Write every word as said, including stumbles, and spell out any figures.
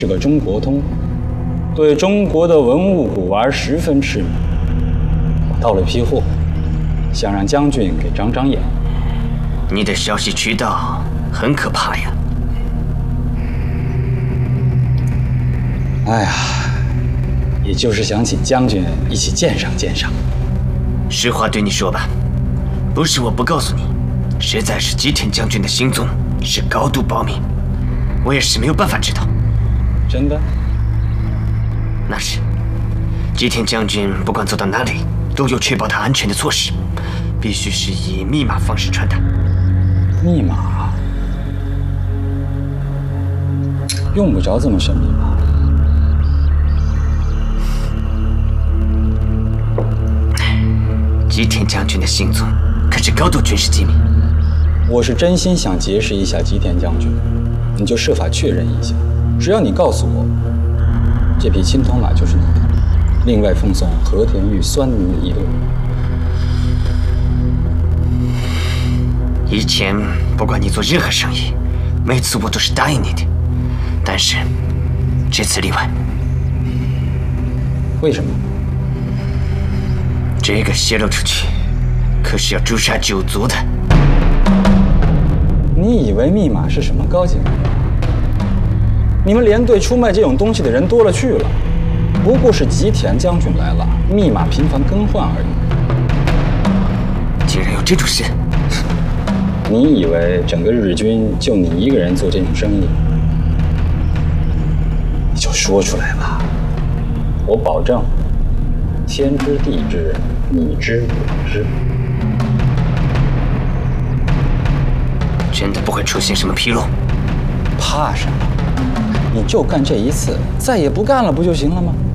是个中国通，对中国的文物古玩十分痴迷。我到了批货，想让将军给长长眼。 你的消息渠道很可怕呀！ 哎呀，也就是想请将军一起鉴赏鉴赏。 实话对你说吧，不是我不告诉你，实在是吉田将军的行踪是高度保密，我也是没有办法知道。 真的？ 那是。吉田将军不管走到哪里，都有确保他安全的措施，必须是以密码方式传达。 密码？用不着这么神秘吧？ 吉田将军的行踪可是高度军事机密。 我是真心想结识一下吉田将军，你就设法确认一下。只要你告诉我，这匹青铜马就是你的，另外奉送和田玉酸泥一对。 以前不管你做任何生意，每次我都是答应你的，但是这次例外。 为什么？ 这个泄露出去，可是要诛杀九族的。 你以为密码是什么高级玩意？你们连队出卖这种东西的人多了去了，不过是吉田将军来了，密码频繁更换而已。 竟然有这种事！ 你以为整个日军就你一个人做这种生意？你就说出来吧，我保证，天知地知，你知我知。 真的不会出现什么纰漏？ 怕什么？你就干这一次，再也不干了，不就行了吗？